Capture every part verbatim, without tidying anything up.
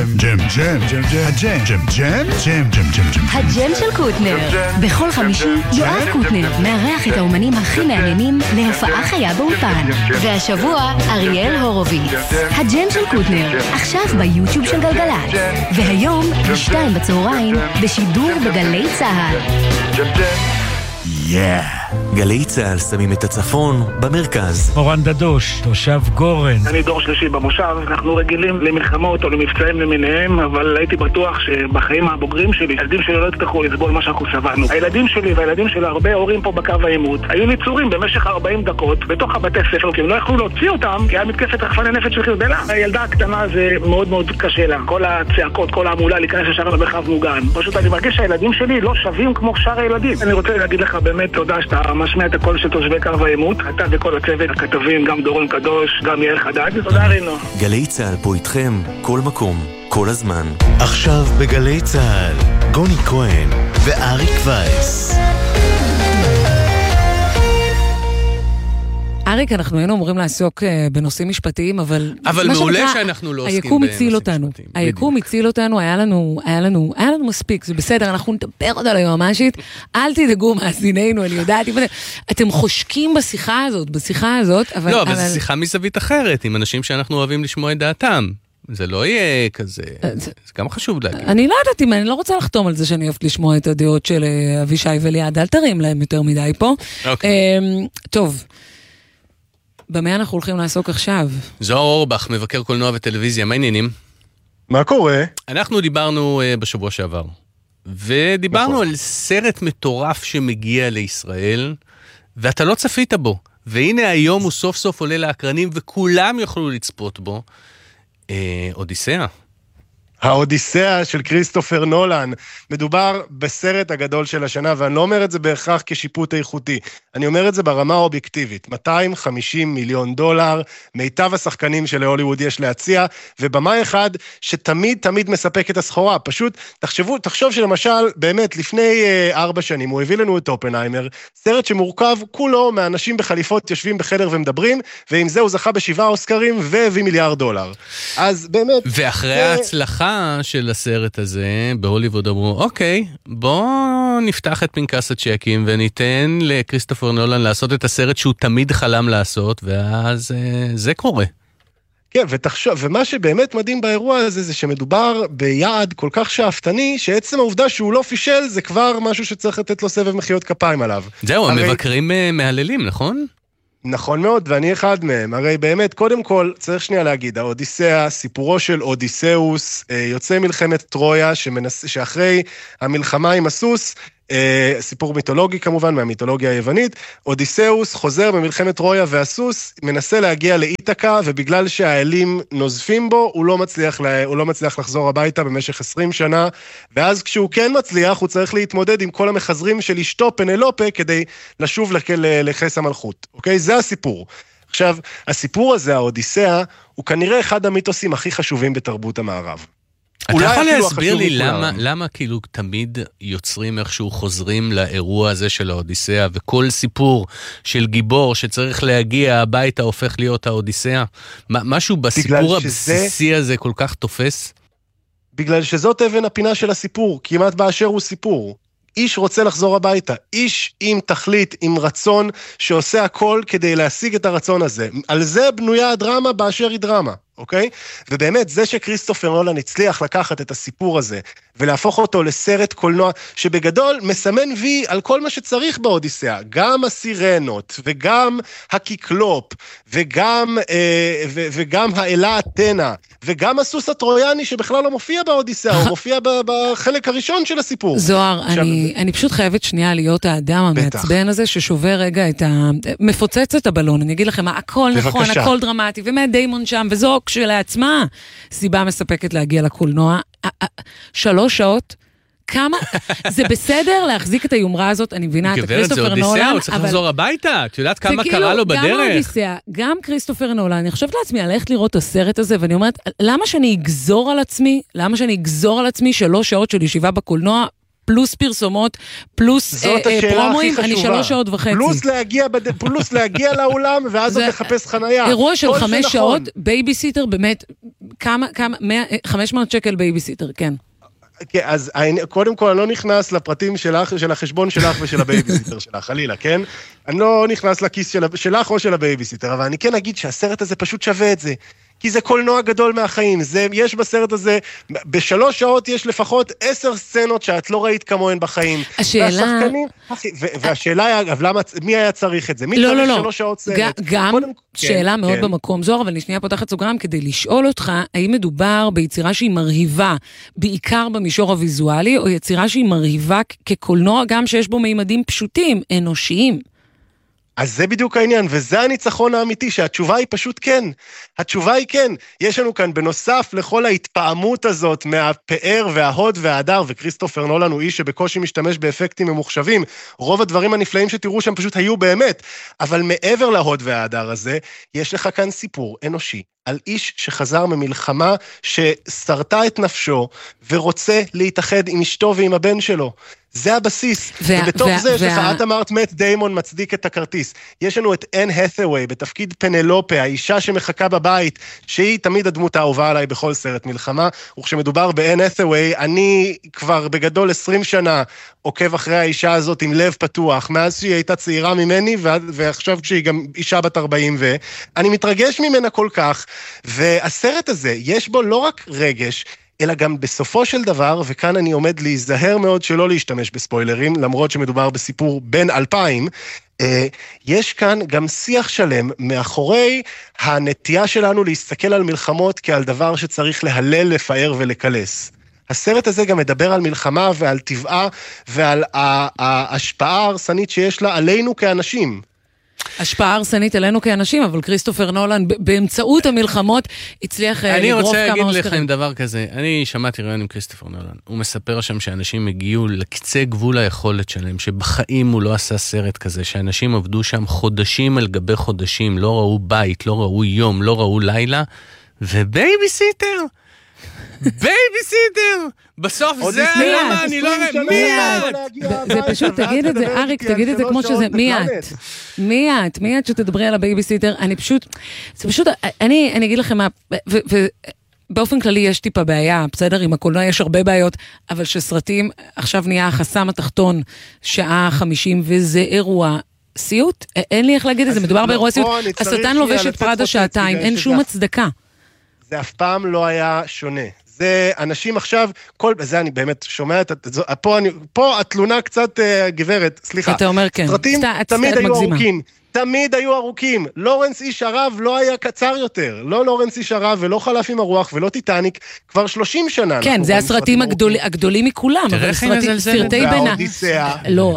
ג'ם, ג'ם, ג'ם, ג'ם, ג'ם, ג'ם, ג'ם, ג'ם, ג'ם, ג'ם. הג'ם של קוטנר. בכל חמישי יואב קוטנר מארח את האומנים הכי מעניינים להופעה חיה באולפן. והשבוע אריאל הורוביץ. הג'ם של קוטנר, עכשיו ביוטיוב של גלגלצ. והיום בשתיים בצהריים בשידור בגלי צהל. יא! גלי צהל שמים את הצפון במרכז. אורן דדוש, תושב גורן. אני דור שלישי במושב, אנחנו רגילים למלחמות או למבצעים למיניהם, אבל הייתי בטוח שבחיים הבוגרים שלי, הילדים שלי לא יצטרכו לסבול מה שאנחנו סבלנו. הילדים שלי והילדים של הרבה הורים פה בקו העימות היו ניצורים במשך ארבעים דקות בתוך הבתי ספר, כי הם לא יכלו להוציא אותם, כי היה מתקפת רחפני נפץ של חיזבאללה. הילדה הקטנה זה מאוד מאוד קשה לה. כל הצעקות, כל העמולה להיכנס ישר למרחב מוגן. פשוט אני מרגיש שהילדים שלי לא שווים כמו שאר הילדים. אני רוצה להגיד לך באמת תודה שאתה משמיע את הקול של תושבי קו העימות, אתה וכל הצוות, הכתבים, גם דורון קדוש, גם יאיר חדד. תודה רינו. גלי צהל פה איתכם, כל מקום, כל הזמן. עכשיו בגלי צהל, גוני כהן ואריק וייס. אריק, אנחנו היינו אמורים לעסוק בנושאים משפטיים, אבל... אבל מעולה שאנחנו לא עוסקים בנושאים משפטיים. היקום הציל אותנו, היה לנו, היה לנו, היה לנו מספיק, זה בסדר, אנחנו נדבר עוד על היועמ"שית, אל תדאגו מאזיננו, אני יודעת, אתם חושקים בשיחה הזאת, בשיחה הזאת, אבל... לא, אבל זו שיחה מזווית אחרת, עם אנשים שאנחנו אוהבים לשמוע את דעתם. זה לא יהיה כזה, זה גם חשוב להגיד. אני לא יודעת אם, אני לא רוצה לחתום על זה שאני אוהבת לשמוע את הדעות של אבישי וליעד, אל תרים להם יותר מדי פה. טוב. במה אנחנו הולכים לעסוק עכשיו? זוהר אורבך, מבקר קולנוע וטלוויזיה, מה העניינים? מה קורה? אנחנו דיברנו uh, בשבוע שעבר, ודיברנו נכון. על סרט מטורף שמגיע לישראל, ואתה לא צפית בו, והנה היום הוא סוף סוף עולה לאקרנים, וכולם יוכלו לצפות בו, uh, אודיסאה. האודיסאה של כריסטופר נולן. מדובר בסרט הגדול של השנה, ואני לא אומר את זה בהכרח כשיפוט איכותי. אני אומר את זה ברמה האובייקטיבית. מאתיים וחמישים מיליון דולר, מיטב השחקנים שלהוליווד יש להציע, ובמה אחד שתמיד תמיד מספק את הסחורה. פשוט תחשבו, תחשוב שלמשל, באמת, לפני ארבע שנים, הוא הביא לנו את אופנהיימר, סרט שמורכב כולו מאנשים בחליפות יושבים בחדר ומדברים, ועם זה הוא זכה בשבעה אוסקרים והביא מיליארד דולר. אז באמת... ואחרי ההצלחה של הסרט הזה, בהוליווד אמרו, אוקיי, בוא נפתח את פנקס הצ'קים וניתן לכריסטופר נולן לעשות את הסרט שהוא תמיד חלם לעשות, ואז זה קורה. כן, ותחשוב, ומה שבאמת מדהים באירוע הזה, זה שמדובר ביעד כל כך שאפתני, שעצם העובדה שהוא לא פישל, זה כבר משהו שצריך לתת לו סבב מחיאות כפיים עליו. זהו, הרי... המבקרים מהללים, נכון? נכון מאוד, ואני אחד מהם. הרי באמת, קודם כל, צריך שנייה להגיד, האודיסאה, סיפורו של אודיסאוס, יוצא מלחמת טרויה, שמנס... שאחרי המלחמה עם הסוס, סיפור מיתולוגי כמובן, מהמיתולוגיה היוונית, אודיסאוס חוזר במלחמת טרויה והסוס, מנסה להגיע לאיתקה, ובגלל שהאלים נוזפים בו, הוא לא מצליח, לה... הוא לא מצליח לחזור הביתה במשך עשרים שנה, ואז כשהוא כן מצליח, הוא צריך להתמודד עם כל המחזרים של אשתו פנלופה, כדי לשוב לכ... לחס המלכות. אוקיי? זה הסיפור. עכשיו, הסיפור הזה, האודיסאה, הוא כנראה אחד המיתוסים הכי חשובים בתרבות המערב. אתה יכול להסביר לי למה, למה כאילו תמיד יוצרים איכשהו חוזרים לאירוע הזה של האודיסאה, וכל סיפור של גיבור שצריך להגיע הביתה הופך להיות האודיסאה? משהו בסיפור הבסיסי הזה כל כך תופס? בגלל שזאת אבן הפינה של הסיפור, כמעט באשר הוא סיפור. איש רוצה לחזור הביתה, איש עם תכלית, עם רצון, שעושה הכל כדי להשיג את הרצון הזה. על זה בנויה הדרמה באשר היא דרמה. אוקיי? ובאמת, זה שכריסטופר נולן הצליח לקחת את הסיפור הזה, ולהפוך אותו לסרט קולנוע, שבגדול מסמן וי על כל מה שצריך באודיסאה, גם הסירנות, וגם הקיקלופ, וגם, אה, ו, וגם האלה אתנה, וגם הסוס הטרויאני שבכלל לא מופיע באודיסאה, הוא מופיע בחלק הראשון של הסיפור. זוהר, עכשיו... אני, אני פשוט חייבת שנייה להיות האדם המעצבן הזה, ששובר רגע את ה... מפוצץ את הבלון, אני אגיד לכם, מה, הכל נכון, הכל דרמטי, ומאט דיימון שם, וזו כשלעצמה סיבה מספקת להגיע לקולנוע. שלוש שעות, כמה, זה בסדר להחזיק את היומרה הזאת, אני מבינה את כריסטופר נולן, זה אודיסאה, הוא צריך לחזור הביתה, את יודעת כמה קרה לו בדרך? גם אודיסאה, גם כריסטופר נולן, אני חושבת לעצמי, הלכת לראות את הסרט הזה, ואני אומרת, למה שאני אגזור על עצמי, למה שאני אגזור על עצמי שלוש שעות של ישיבה בקולנוע, פלוס פרסומות, פלוס פרומואים, אני שלוש שעות וחצי. פלוס להגיע לאולם, ואז עוד לחפש חנייה. אירוע של חמש שעות, בייביסיטר, באמת, כמה, כמה, חמש מאות שקל בייביסיטר, כן. כן, אז קודם כל אני לא נכנס לפרטים שלך, של החשבון שלך ושל הבייביסיטר שלך, חלילה, כן? אני לא נכנס לכיס שלך או של הבייביסיטר, אבל אני כן אגיד שהסרט הזה פשוט שווה את זה. כי זה קולנוע גדול מהחיים, זה, יש בסרט הזה, בשלוש שעות יש לפחות עשר סצנות שאת לא ראית כמוהן בחיים. השאלה... והשחקנים, והשאלה היה, אגב, למה, מי היה צריך את זה? מי לא, צריך לא, שלוש לא. שעות סרט? גם קודם, שאלה כן, מאוד כן. במקום זוהר, אבל אני שנייה פותחת סוגריים כדי לשאול אותך, האם מדובר ביצירה שהיא מרהיבה, בעיקר במישור הוויזואלי, או יצירה שהיא מרהיבה כקולנוע גם שיש בו מימדים פשוטים, אנושיים? אז זה בדיוק העניין, וזה הניצחון האמיתי, שהתשובה היא פשוט כן. התשובה היא כן. יש לנו כאן, בנוסף לכל ההתפעמות הזאת מהפאר וההוד וההדר, וכריסטופר נולן הוא איש שבקושי משתמש באפקטים ממוחשבים, רוב הדברים הנפלאים שתראו שם פשוט היו באמת, אבל מעבר להוד וההדר הזה, יש לך כאן סיפור אנושי, על איש שחזר ממלחמה שסרטה את נפשו, ורוצה להתאחד עם אשתו ועם הבן שלו. זה הבסיס, וה, ובתוך וה, זה, וה... שך, את אמרת, מאט דיימון מצדיק את הכרטיס. יש לנו את אן האת'ווי בתפקיד פנלופה, האישה שמחכה בבית, שהיא תמיד הדמות האהובה עליי בכל סרט מלחמה, וכשמדובר באן האת'ווי, אני כבר בגדול עשרים שנה עוקב אחרי האישה הזאת עם לב פתוח, מאז שהיא הייתה צעירה ממני, ועכשיו כשהיא גם אישה בת ארבעים, ואני מתרגש ממנה כל כך, והסרט הזה, יש בו לא רק רגש, אלא גם בסופו של דבר, וכאן אני עומד להיזהר מאוד שלא להשתמש בספוילרים, למרות שמדובר בסיפור בין אלפיים, יש כאן גם שיח שלם מאחורי הנטייה שלנו להסתכל על מלחמות כעל דבר שצריך להלל, לפאר ולקלס. הסרט הזה גם מדבר על מלחמה ועל טבעה ועל ההשפעה ההרסנית שיש לה עלינו כאנשים. השפעה הרסנית עלינו כאנשים, אבל כריסטופר נולן באמצעות המלחמות הצליח לגרוף כמה אני רוצה להגיד לכם דבר כזה, אני שמעתי רעיון עם כריסטופר נולן, הוא מספר שם שאנשים הגיעו לקצה גבול היכולת שלהם, שבחיים הוא לא עשה סרט כזה, שאנשים עבדו שם חודשים על גבי חודשים, לא ראו בית, לא ראו יום, לא ראו לילה, ובייביסיטר, בייביסיטר, בסוף זה למה אני לא רואה, מי את? זה פשוט, תגיד את זה, אריק, תגיד את זה כמו שזה, מי את? מי את? מי את שתדברי על הבייביסיטר? אני פשוט, זה פשוט, אני אגיד לכם מה, ובאופן כללי יש טיפה בעיה, בסדר, עם הקולנוע יש הרבה בעיות, אבל שסרטים, עכשיו נהיה החסם התחתון, שעה חמישים, וזה אירוע סיוט, אין לי איך להגיד את זה, מדובר באירוע סיוט, השטן לובש את פרדה שעתיים, אין שום הצדקה. זה אף פעם לא היה שונה. זה אנשים עכשיו, כל, זה אני באמת שומע את, פה, אני, פה התלונה קצת, גברת, סליחה. אתה אומר כן. סרטים תמיד היו ארוכים. תמיד היו ארוכים. לורנס איש ערב לא היה קצר יותר. לא לורנס איש ערב ולא חלף עם הרוח ולא טיטניק. כבר שלושים שנה. כן, זה הסרטים הגדולים מכולם. אבל סרטי בינה. והאודיסאה. לא,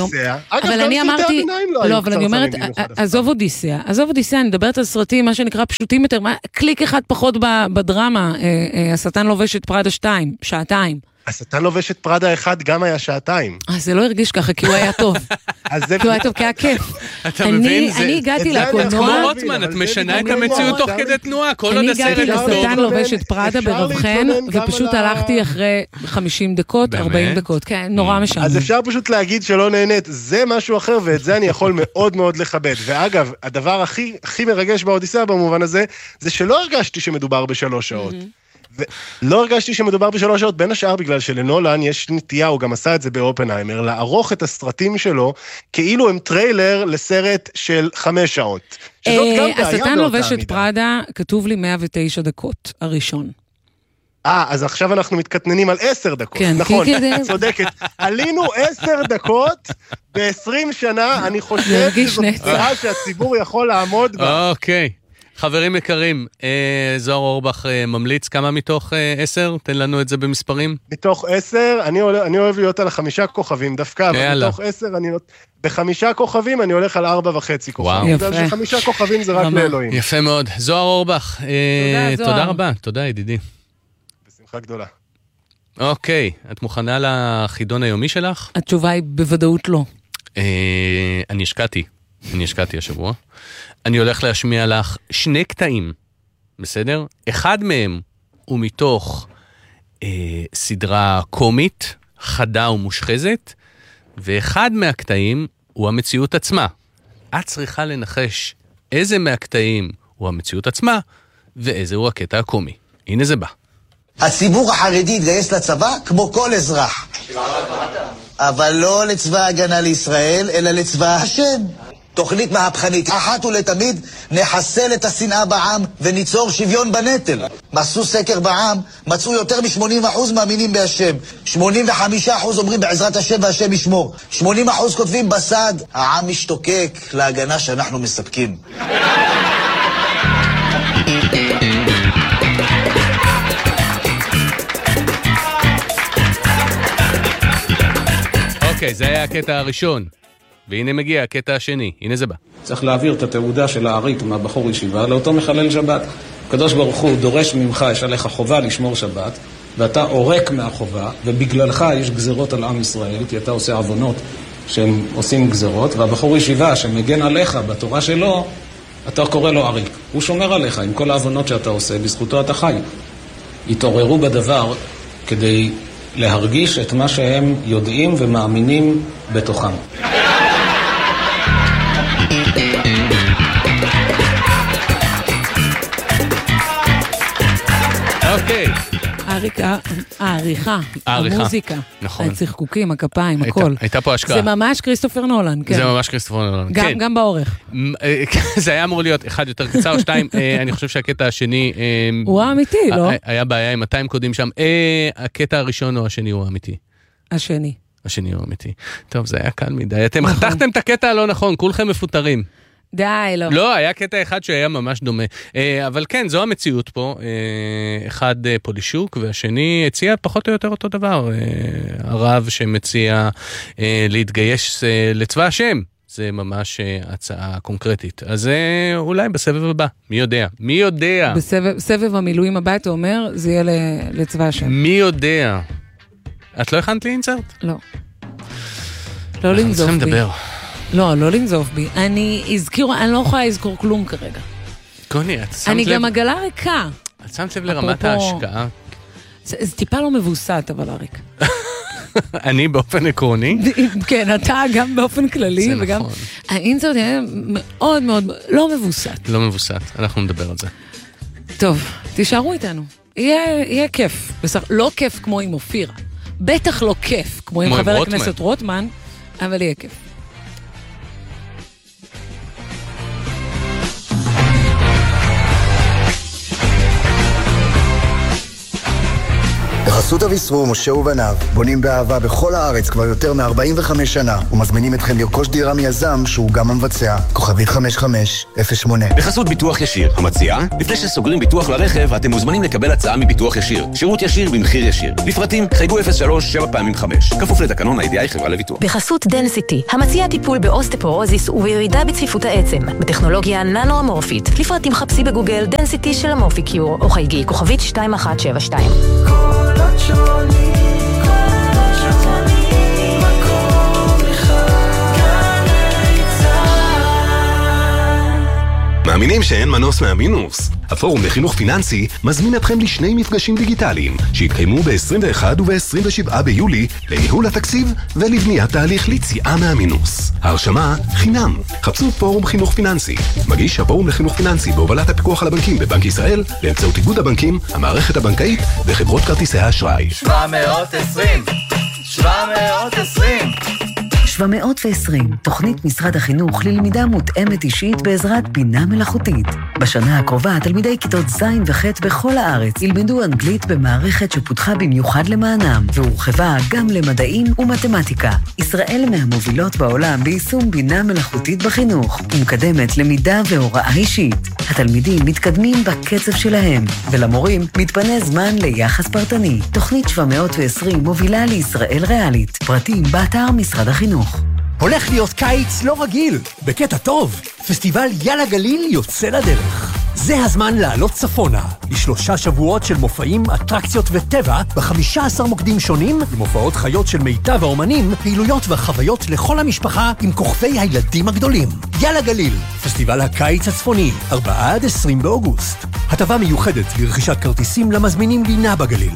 אבל אני אמרתי, לא, אבל אני אומרת, עזוב אודיסאה. עזוב אודיסאה, אני מדברת על סרטים, מה שנקרא פשוטים יותר. קליק אחד פחות בדרמה. השטן לובש את פרדה שתיים, שעתיים. השטן לובש את פרדה אחד גם היה שעתיים. אז זה לא הרגיש ככה, כי הוא היה טוב. כי הוא היה טוב, כי היה כיף. אתה מבין? אני הגעתי לקולנוע... כמו רוטמן, את משנה את המציאות תוך כדי תנועה, כל עוד הסרט אני הגעתי לשטן לובש את פרדה ברבכן, ופשוט הלכתי אחרי חמישים דקות, ארבעים דקות. כן, נורא משעמם. אז אפשר פשוט להגיד שלא נהנית, זה משהו אחר, ואת זה אני יכול מאוד מאוד לכבד. ואגב, הדבר הכי מרגש באודיסאה במובן הזה, זה שלא הרגשתי שמדובר בשלוש שעות. ולא הרגשתי שמדובר בשלוש שעות, בין השאר בגלל שלנולן יש נטייה, הוא גם עשה את זה באופנהיימר, לערוך את הסרטים שלו כאילו הם טריילר לסרט של חמש שעות. שזאת גם בעיה. השטן לובש את פרדה, כתוב לי מאה ותשע דקות, הראשון. אה, אז עכשיו אנחנו מתקטננים על עשר דקות. כן, נכון, צודקת. עלינו עשר דקות ב-עשרים שנה, אני חושב שזאת צעה שהציבור יכול לעמוד בה. אוקיי. חברים יקרים, זוהר אורבך ממליץ כמה מתוך עשר? תן לנו את זה במספרים. מתוך עשר, אני אוהב להיות על החמישה כוכבים דווקא, אבל מתוך עשר, בחמישה כוכבים אני הולך על ארבע וחצי כוכבים. יפה. בגלל שחמישה כוכבים זה רק לאלוהים. יפה מאוד. זוהר אורבך, תודה רבה. תודה ידידי. בשמחה גדולה. אוקיי, את מוכנה לחידון היומי שלך? התשובה היא בוודאות לא. אני השקעתי, אני השקעתי השבוע. אני הולך להשמיע לך שני קטעים, בסדר? אחד מהם הוא מתוך אה, סדרה קומית חדה ומושחזת, ואחד מהקטעים הוא המציאות עצמה. את צריכה לנחש איזה מהקטעים הוא המציאות עצמה, ואיזה הוא הקטע הקומי. הנה זה בא. הציבור החרדי התגייס לצבא כמו כל אזרח. אבל לא לצבא הגנה לישראל, אלא לצבא השם. תוכנית מהפכנית, אחת ולתמיד נחסל את השנאה בעם וניצור שוויון בנטל. עשו סקר בעם, מצאו יותר מ-שמונים אחוז מאמינים בהשם. שמונים וחמישה אחוז אומרים בעזרת השם והשם ישמור. שמונים אחוז כותבים בסד, העם משתוקק להגנה שאנחנו מספקים. אוקיי, זה היה הקטע הראשון. והנה מגיע הקטע השני, הנה זה בא. צריך להעביר את התעודה של הארית מהבחור ישיבה לאותו מחלל שבת. הקדוש ברוך הוא דורש ממך, יש עליך חובה לשמור שבת, ואתה עורק מהחובה, ובגללך יש גזרות על עם ישראל, כי אתה עושה עוונות שהם עושים גזרות, והבחור ישיבה שמגן עליך בתורה שלו, אתה קורא לו אריק. הוא שומר עליך עם כל העוונות שאתה עושה, בזכותו אתה חי. התעוררו בדבר כדי להרגיש את מה שהם יודעים ומאמינים בתוכם. אוקיי. העריכה, המוזיקה, הצחקוקים, הכפיים, הכל. הייתה פה השקעה. זה ממש כריסטופר נולן, כן. זה ממש כריסטופר נולן, כן. גם באורך. זה היה אמור להיות אחד יותר קצר, שתיים, אני חושב שהקטע השני... הוא האמיתי, לא? היה בעיה עם מאתיים קודים שם. הקטע הראשון או השני הוא האמיתי? השני. השני הוא אמיתי. טוב, זה היה קל מדי. אתם חתכתם את הקטע הלא נכון, כולכם מפוטרים. די, לא. לא, היה קטע אחד שהיה ממש דומה. אבל כן, זו המציאות פה. אחד פולישוק, והשני הציע פחות או יותר אותו דבר. הרב שמציע להתגייס לצבא השם. זה ממש הצעה קונקרטית. אז אולי בסבב הבא. מי יודע? מי יודע? בסבב המילואים הבא, אתה אומר, זה יהיה לצבא השם. מי יודע? את לא הכנת לי אינסרט? לא. לא לנזוף בי. אנחנו צריכים לדבר. לא, לא לנזוף בי. אני הזכירו, אני לא יכולה לזכור כלום כרגע. קוני, את שמת אני לב... גם עגלה ריקה. את שמת לב לרמת ההשקעה? זה, זה טיפה לא מבוסת, אבל אריק. אני באופן עקרוני? כן, אתה גם באופן כללי. זה וגם... נכון. האינסרט יהיה מאוד מאוד לא מבוסת. לא מבוסת, אנחנו נדבר על זה. טוב, תישארו איתנו. יהיה, יהיה כיף. בסך, לא כיף כמו עם אופירה. בטח לא כיף כמו עם חבר הכנסת רוטמן, אבל יהיה כיף. בחסות אביסרו, משה ובניו, בונים באהבה בכל הארץ כבר יותר מ-ארבעים וחמש שנה, ומזמינים אתכם לרכוש דירה מיזם שהוא גם המבצע. כוכבית חמש חמש אפס שמונה. בחסות ביטוח ישיר, המציע, לפני שסוגרים ביטוח לרכב, אתם מוזמנים לקבל הצעה מביטוח ישיר. שירות ישיר במחיר ישיר. לפרטים, חייגו אפס שלוש שבע פעמים חמש. כפוף לתקנון איי-די-איי חברה לביטוח. בחסות דנסיטי, המציע טיפול באוסטפורוזיס ובירידה בצפיפות העצם, בטכנולוגיה ננו-אמורפית. לפרטים חפשי בגוגל דנסיטי של אמורפיקיור, או חייגי כוכבית שתיים אחת שבע שתיים. מאמינים שאין מנוס מהמינוס. הפורום לחינוך פיננסי מזמין אתכם לשני מפגשים דיגיטליים שהתקיימו ב-עשרים ואחד וב-עשרים ושבעה ביולי לניהול התקציב ולבניית תהליך ליציאה מהמינוס. ההרשמה חינם. חפשו פורום חינוך פיננסי. מגיש הפורום לחינוך פיננסי בהובלת הפיקוח על הבנקים בבנק ישראל באמצעות איגוד הבנקים, המערכת הבנקאית וחברות כרטיסי האשראי. שבע מאות ועשרים שבע מאות ועשרים שבע מאות ועשרים, תוכנית משרד החינוך ללמידה מותאמת אישית בעזרת בינה מלאכותית. בשנה הקרובה, תלמידי כיתות ז' וח' בכל הארץ ילמדו אנגלית במערכת שפותחה במיוחד למענם, והורחבה גם למדעים ומתמטיקה. ישראל מהמובילות בעולם ביישום בינה מלאכותית בחינוך, ומקדמת למידה והוראה אישית. התלמידים מתקדמים בקצב שלהם, ולמורים מתפנה זמן ליחס פרטני. תוכנית שבע מאות ועשרים מובילה לישראל ריאלית. פרטים באתר משרד החינוך. הולך להיות קיץ לא רגיל, בקטע טוב. פסטיבל יאללה גליל יוצא לדרך. זה הזמן לעלות צפונה, לשלושה שבועות של מופעים, אטרקציות וטבע, ב-חמישה עשר מוקדים שונים, למופעות חיות של מיטב האומנים, פעילויות וחוויות לכל המשפחה עם כוכבי הילדים הגדולים. יאללה גליל, פסטיבל הקיץ הצפוני, ארבעה עד עשרים באוגוסט. הטבה מיוחדת לרכישת כרטיסים למזמינים לינה בגליל.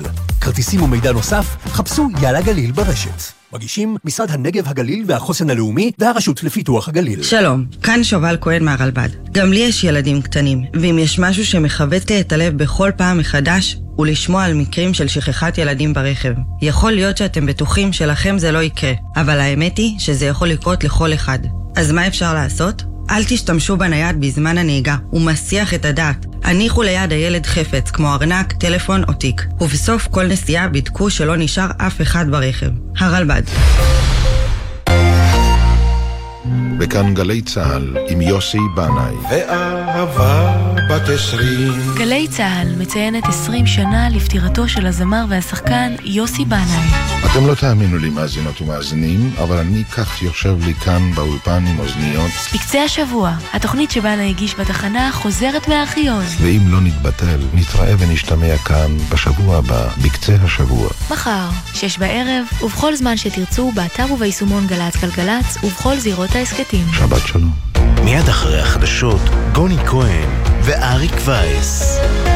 כרטיסים ומידע נוסף, חפשו יאללה גליל ברשת. מגישים משרד הנגב הגליל והחוסן הלאומי והרשות לפיתוח הגליל. שלום, כאן שובל כהן מהרלב"ד. גם לי יש ילדים קטנים, ואם יש משהו שמחבט לי את הלב בכל פעם מחדש, הוא לשמוע על מקרים של שכחת ילדים ברכב. יכול להיות שאתם בטוחים שלכם זה לא יקרה, אבל האמת היא שזה יכול לקרות לכל אחד. אז מה אפשר לעשות? אל תשתמשו בנייד בזמן הנהיגה, הוא מסיח את הדעת. הניחו ליד הילד חפץ, כמו ארנק, טלפון או תיק. ובסוף כל נסיעה בדקו שלא נשאר אף אחד ברכב. הרלב"ד. וכאן גלי צהל עם יוסי בנאי. ואהבה בת עשרים. גלי צהל מציינת עשרים שנה לפטירתו של הזמר והשחקן יוסי בנאי. אתם לא תאמינו לי מאזינות ומאזינים, אבל אני כך יושב לי כאן באולפן עם אוזניות. בקצה השבוע, התוכנית שבנה הגיש בתחנה חוזרת מהארכיון. ואם לא נתבטל, נתראה ונשתמע כאן בשבוע הבא, בקצה השבוע. מחר, שש בערב, ובכל זמן שתרצו, באתר וביישומון גלץ גלגלץ, ובכל זירות העסקתים. שבת שלום. מיד אחרי החדשות, גוני כהן ואריק וייס.